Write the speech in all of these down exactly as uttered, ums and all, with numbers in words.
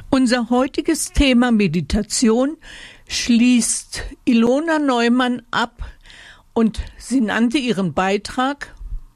Unser heutiges Thema Meditation schließt Ilona Neumann ab und sie nannte ihren Beitrag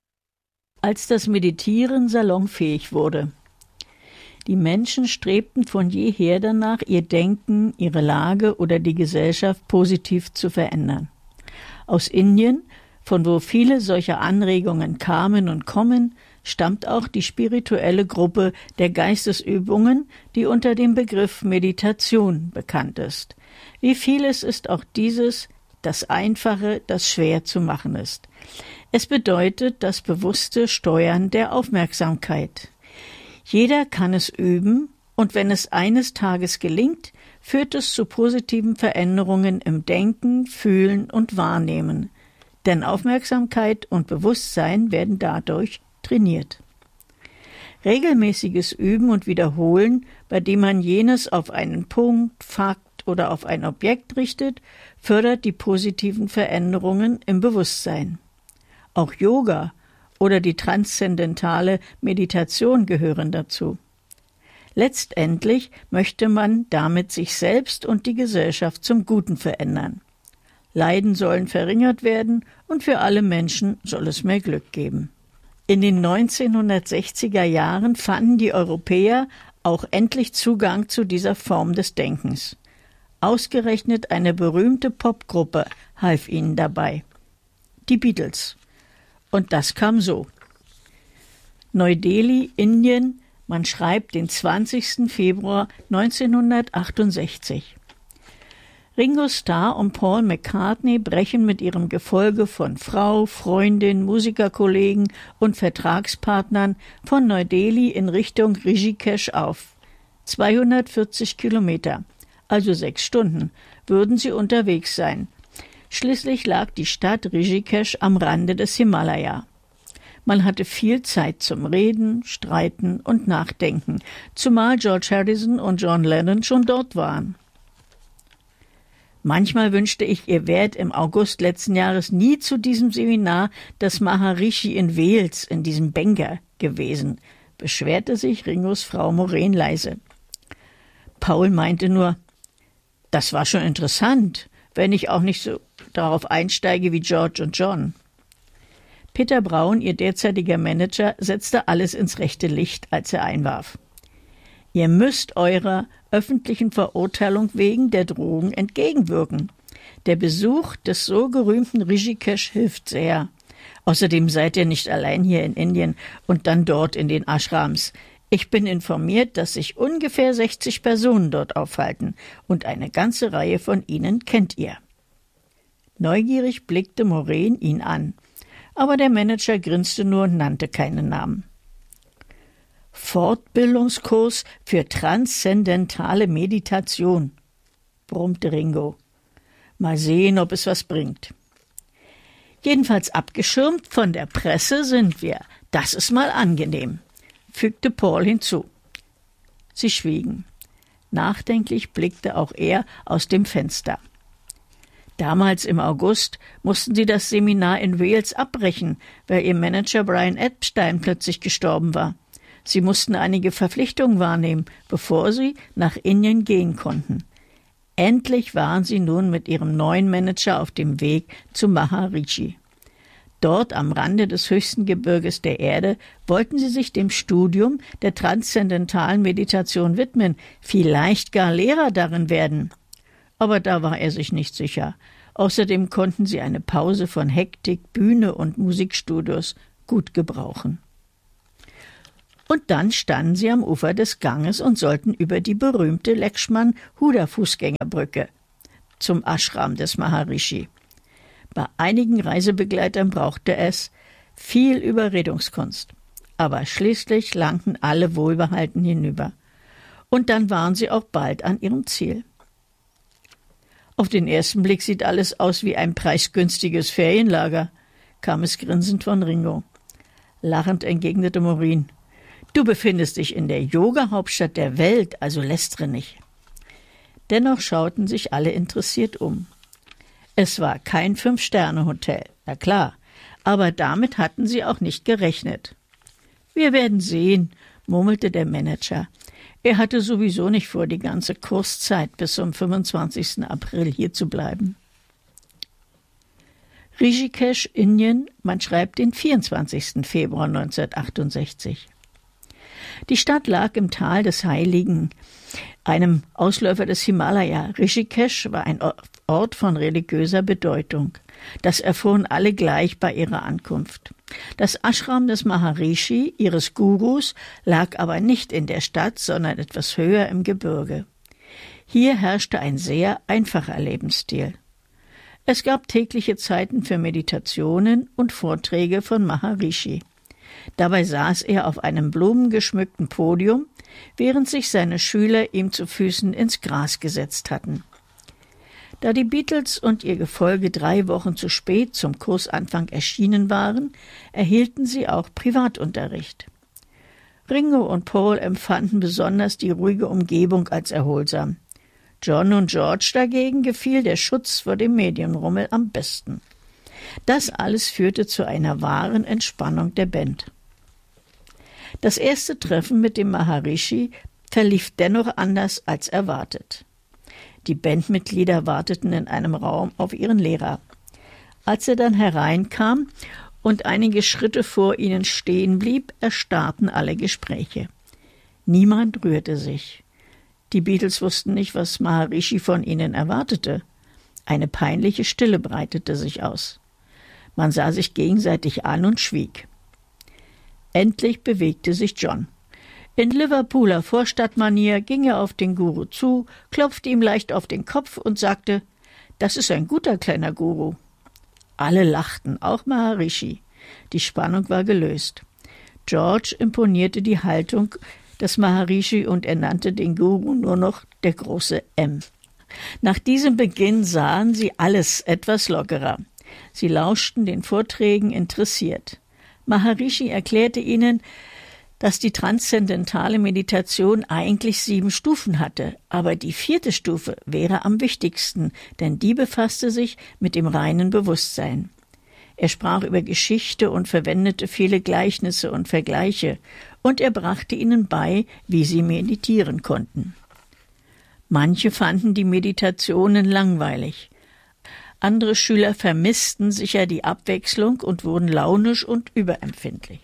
Als das Meditieren salonfähig wurde. Die Menschen strebten von jeher danach, ihr Denken, ihre Lage oder die Gesellschaft positiv zu verändern. Aus Indien, von wo viele solcher Anregungen kamen und kommen, stammt auch die spirituelle Gruppe der Geistesübungen, die unter dem Begriff Meditation bekannt ist. Wie vieles ist auch dieses das Einfache, das schwer zu machen ist. Es bedeutet das bewusste Steuern der Aufmerksamkeit. Jeder kann es üben, und wenn es eines Tages gelingt, führt es zu positiven Veränderungen im Denken, Fühlen und Wahrnehmen. Denn Aufmerksamkeit und Bewusstsein werden dadurch trainiert. Regelmäßiges Üben und Wiederholen, bei dem man jenes auf einen Punkt, Fakt oder auf ein Objekt richtet, fördert die positiven Veränderungen im Bewusstsein. Auch Yoga oder die transzendentale Meditation gehören dazu. Letztendlich möchte man damit sich selbst und die Gesellschaft zum Guten verändern. Leiden sollen verringert werden und für alle Menschen soll es mehr Glück geben. In den neunzehnhundertsechziger Jahren fanden die Europäer auch endlich Zugang zu dieser Form des Denkens. Ausgerechnet eine berühmte Popgruppe half ihnen dabei. Die Beatles. Und das kam so. Neu-Delhi, Indien, man schreibt den zwanzigsten Februar neunzehnhundertachtundsechzig. Ringo Starr und Paul McCartney brechen mit ihrem Gefolge von Frau, Freundin, Musikerkollegen und Vertragspartnern von Neu-Delhi in Richtung Rishikesh auf. zweihundertvierzig Kilometer, also sechs Stunden, würden sie unterwegs sein. Schließlich lag die Stadt Rishikesh am Rande des Himalaya. Man hatte viel Zeit zum Reden, Streiten und Nachdenken, zumal George Harrison und John Lennon schon dort waren. Manchmal wünschte ich, ihr wärt im August letzten Jahres nie zu diesem Seminar des Maharishi in Wales, in diesem Bänker, gewesen, beschwerte sich Ringos Frau Moren leise. Paul meinte nur, das war schon interessant, wenn ich auch nicht so darauf einsteige wie George und John. Peter Braun, ihr derzeitiger Manager, setzte alles ins rechte Licht, als er einwarf. Ihr müsst eurer öffentlichen Verurteilung wegen der Drogen entgegenwirken. Der Besuch des so gerühmten Rishikesh hilft sehr. Außerdem seid ihr nicht allein hier in Indien und dann dort in den Ashrams. Ich bin informiert, dass sich ungefähr sechzig Personen dort aufhalten und eine ganze Reihe von ihnen kennt ihr. Neugierig blickte Moren ihn an, aber der Manager grinste nur und nannte keinen Namen. Fortbildungskurs für transzendentale Meditation, brummte Ringo. Mal sehen, ob es was bringt. Jedenfalls abgeschirmt von der Presse sind wir. Das ist mal angenehm, fügte Paul hinzu. Sie schwiegen. Nachdenklich blickte auch er aus dem Fenster. Damals im August mussten sie das Seminar in Wales abbrechen, weil ihr Manager Brian Epstein plötzlich gestorben war. Sie mussten einige Verpflichtungen wahrnehmen, bevor sie nach Indien gehen konnten. Endlich waren sie nun mit ihrem neuen Manager auf dem Weg zu Maharishi. Dort am Rande des höchsten Gebirges der Erde wollten sie sich dem Studium der transzendentalen Meditation widmen, vielleicht gar Lehrer darin werden. Aber da war er sich nicht sicher. Außerdem konnten sie eine Pause von Hektik, Bühne und Musikstudios gut gebrauchen. Und dann standen sie am Ufer des Ganges und sollten über die berühmte Lakshman-Huda-Fußgängerbrücke zum Ashram des Maharishi. Bei einigen Reisebegleitern brauchte es viel Überredungskunst. Aber schließlich langten alle wohlbehalten hinüber. Und dann waren sie auch bald an ihrem Ziel. Auf den ersten Blick sieht alles aus wie ein preisgünstiges Ferienlager, kam es grinsend von Ringo. Lachend entgegnete Morin. Du befindest dich in der Yoga-Hauptstadt der Welt, also lästere nicht. Dennoch schauten sich alle interessiert um. Es war kein Fünf-Sterne-Hotel, na klar, aber damit hatten sie auch nicht gerechnet. Wir werden sehen, murmelte der Manager. Er hatte sowieso nicht vor, die ganze Kurszeit bis zum fünfundzwanzigsten April hier zu bleiben. Rishikesh, Indien, man schreibt den vierundzwanzigsten Februar neunzehnhundertachtundsechzig. Die Stadt lag im Tal des Heiligen, einem Ausläufer des Himalaya. Rishikesh war ein Ort von religiöser Bedeutung. Das erfuhren alle gleich bei ihrer Ankunft. Das Ashram des Maharishi, ihres Gurus, lag aber nicht in der Stadt, sondern etwas höher im Gebirge. Hier herrschte ein sehr einfacher Lebensstil. Es gab tägliche Zeiten für Meditationen und Vorträge von Maharishi. Dabei saß er auf einem blumengeschmückten Podium, während sich seine Schüler ihm zu Füßen ins Gras gesetzt hatten. Da die Beatles und ihr Gefolge drei Wochen zu spät zum Kursanfang erschienen waren, erhielten sie auch Privatunterricht. Ringo und Paul empfanden besonders die ruhige Umgebung als erholsam. John und George dagegen gefiel der Schutz vor dem Medienrummel am besten. Das alles führte zu einer wahren Entspannung der Band. Das erste Treffen mit dem Maharishi verlief dennoch anders als erwartet. Die Bandmitglieder warteten in einem Raum auf ihren Lehrer. Als er dann hereinkam und einige Schritte vor ihnen stehen blieb, erstarrten alle Gespräche. Niemand rührte sich. Die Beatles wussten nicht, was Maharishi von ihnen erwartete. Eine peinliche Stille breitete sich aus. Man sah sich gegenseitig an und schwieg. Endlich bewegte sich John. In Liverpooler Vorstadtmanier ging er auf den Guru zu, klopfte ihm leicht auf den Kopf und sagte, »Das ist ein guter kleiner Guru.« Alle lachten, auch Maharishi. Die Spannung war gelöst. George imponierte die Haltung des Maharishi und er nannte den Guru nur noch der große M. Nach diesem Beginn sahen sie alles etwas lockerer. Sie lauschten den Vorträgen interessiert. Maharishi erklärte ihnen, dass die transzendentale Meditation eigentlich sieben Stufen hatte, aber die vierte Stufe wäre am wichtigsten, denn die befasste sich mit dem reinen Bewusstsein. Er sprach über Geschichte und verwendete viele Gleichnisse und Vergleiche, und er brachte ihnen bei, wie sie meditieren konnten. Manche fanden die Meditationen langweilig. Andere Schüler vermissten sicher die Abwechslung und wurden launisch und überempfindlich.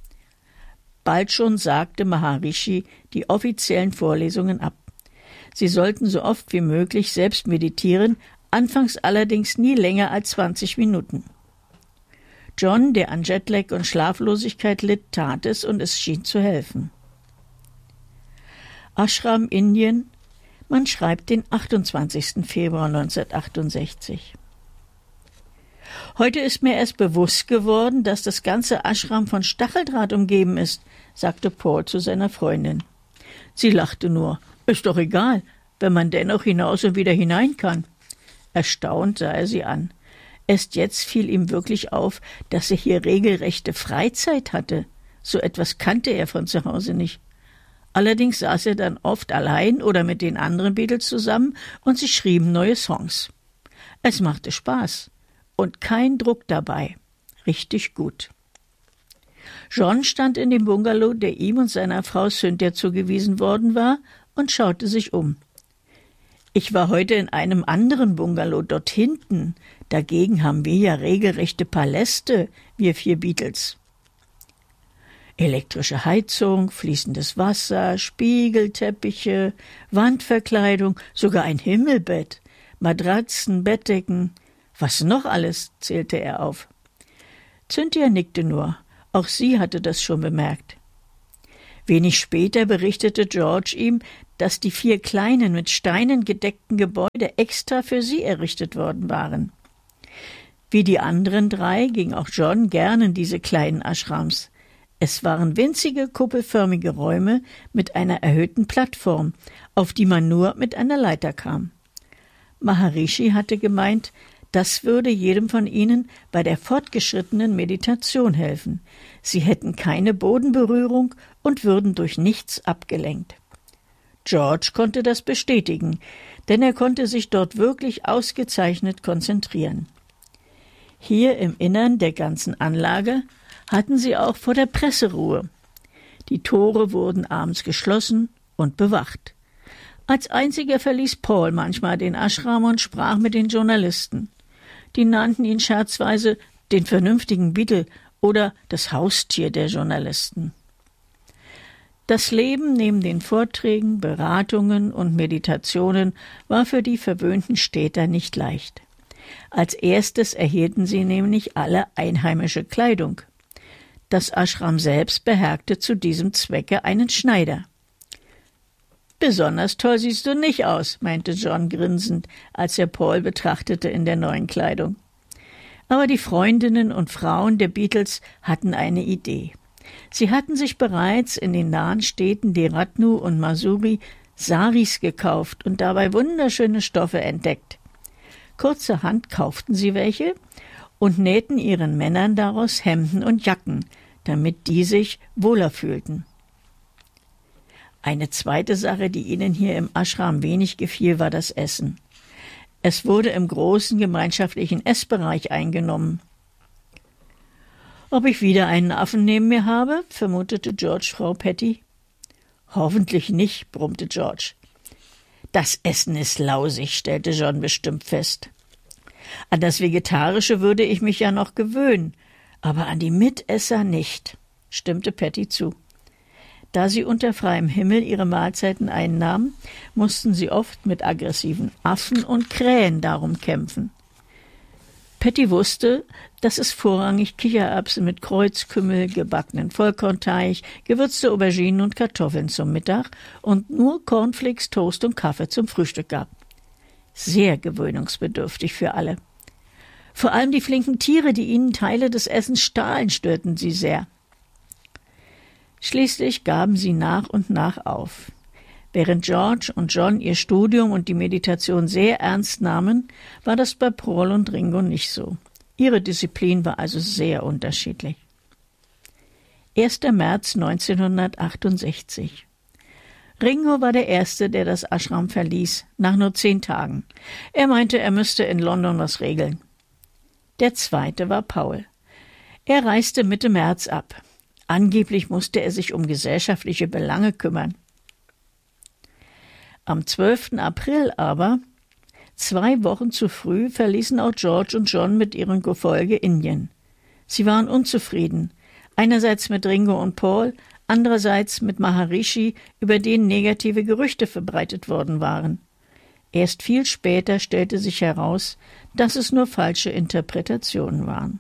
Bald schon sagte Maharishi die offiziellen Vorlesungen ab. Sie sollten so oft wie möglich selbst meditieren, anfangs allerdings nie länger als zwanzig Minuten. John, der an Jetlag und Schlaflosigkeit litt, tat es und es schien zu helfen. Ashram, Indien, man schreibt den achtundzwanzigsten Februar neunzehnhundertachtundsechzig. Heute ist mir erst bewusst geworden, dass das ganze Ashram von Stacheldraht umgeben ist, sagte Paul zu seiner Freundin. Sie lachte nur. Ist doch egal, wenn man dennoch hinaus und wieder hinein kann. Erstaunt sah er sie an. Erst jetzt fiel ihm wirklich auf, dass er hier regelrechte Freizeit hatte. So etwas kannte er von zu Hause nicht. Allerdings saß er dann oft allein oder mit den anderen Beatles zusammen und sie schrieben neue Songs. Es machte Spaß und kein Druck dabei. Richtig gut. John stand in dem Bungalow, der ihm und seiner Frau Cynthia zugewiesen worden war, und schaute sich um. Ich war heute in einem anderen Bungalow dort hinten. Dagegen haben wir ja regelrechte Paläste, wir vier Beatles. Elektrische Heizung, fließendes Wasser, Spiegelteppiche, Wandverkleidung, sogar ein Himmelbett, Matratzen, Bettdecken. Was noch alles, zählte er auf. Cynthia nickte nur. Auch sie hatte das schon bemerkt. Wenig später berichtete George ihm, dass die vier kleinen, mit Steinen gedeckten Gebäude extra für sie errichtet worden waren. Wie die anderen drei ging auch John gern in diese kleinen Ashrams. Es waren winzige, kuppelförmige Räume mit einer erhöhten Plattform, auf die man nur mit einer Leiter kam. Maharishi hatte gemeint, das würde jedem von ihnen bei der fortgeschrittenen Meditation helfen. Sie hätten keine Bodenberührung und würden durch nichts abgelenkt. George konnte das bestätigen, denn er konnte sich dort wirklich ausgezeichnet konzentrieren. Hier im Innern der ganzen Anlage hatten sie auch vor der Presse Ruhe. Die Tore wurden abends geschlossen und bewacht. Als einziger verließ Paul manchmal den Ashram und sprach mit den Journalisten. Die nannten ihn scherzweise den vernünftigen Beatle oder das Haustier der Journalisten. Das Leben neben den Vorträgen, Beratungen und Meditationen war für die verwöhnten Städter nicht leicht. Als erstes erhielten sie nämlich alle einheimische Kleidung. Das Ashram selbst beherbergte zu diesem Zwecke einen Schneider. »Besonders toll siehst du nicht aus«, meinte John grinsend, als er Paul betrachtete in der neuen Kleidung. Aber die Freundinnen und Frauen der Beatles hatten eine Idee. Sie hatten sich bereits in den nahen Städten Dehradun und Mussoorie Saris gekauft und dabei wunderschöne Stoffe entdeckt. Kurzerhand kauften sie welche und nähten ihren Männern daraus Hemden und Jacken, damit die sich wohler fühlten. Eine zweite Sache, die ihnen hier im Ashram wenig gefiel, war das Essen. Es wurde im großen gemeinschaftlichen Essbereich eingenommen. »Ob ich wieder einen Affen neben mir habe?« vermutete George Frau Petty. »Hoffentlich nicht«, brummte George. »Das Essen ist lausig«, stellte John bestimmt fest. »An das Vegetarische würde ich mich ja noch gewöhnen, aber an die Mitesser nicht«, stimmte Petty zu. Da sie unter freiem Himmel ihre Mahlzeiten einnahmen, mussten sie oft mit aggressiven Affen und Krähen darum kämpfen. Petty wusste, dass es vorrangig Kichererbsen mit Kreuzkümmel, gebackenen Vollkornteig, gewürzte Auberginen und Kartoffeln zum Mittag und nur Cornflakes, Toast und Kaffee zum Frühstück gab. Sehr gewöhnungsbedürftig für alle. Vor allem die flinken Tiere, die ihnen Teile des Essens stahlen, störten sie sehr. Schließlich gaben sie nach und nach auf. Während George und John ihr Studium und die Meditation sehr ernst nahmen, war das bei Paul und Ringo nicht so. Ihre Disziplin war also sehr unterschiedlich. erster März neunzehnhundertachtundsechzig. Ringo war der Erste, der das Ashram verließ, nach nur zehn Tagen. Er meinte, er müsste in London was regeln. Der Zweite war Paul. Er reiste Mitte März ab. Angeblich musste er sich um gesellschaftliche Belange kümmern. Am zwölften April aber, zwei Wochen zu früh, verließen auch George und John mit ihrem Gefolge Indien. Sie waren unzufrieden, einerseits mit Ringo und Paul, andererseits mit Maharishi, über den negative Gerüchte verbreitet worden waren. Erst viel später stellte sich heraus, dass es nur falsche Interpretationen waren.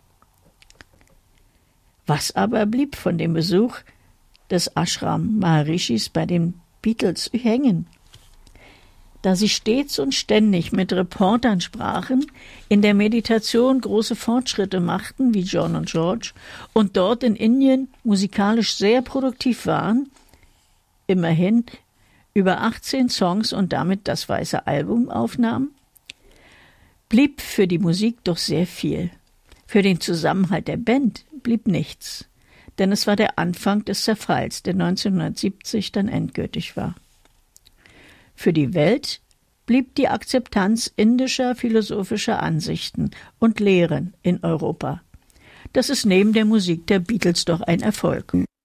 Was aber blieb von dem Besuch des Ashram Maharishis bei den Beatles hängen? Da sie stets und ständig mit Reportern sprachen, in der Meditation große Fortschritte machten, wie John und George, und dort in Indien musikalisch sehr produktiv waren, immerhin über achtzehn Songs und damit das weiße Album aufnahmen, blieb für die Musik doch sehr viel. Für den Zusammenhalt der Band blieb nichts, denn es war der Anfang des Zerfalls, der neunzehnhundertsiebzig dann endgültig war. Für die Welt blieb die Akzeptanz indischer philosophischer Ansichten und Lehren in Europa. Das ist neben der Musik der Beatles doch ein Erfolg.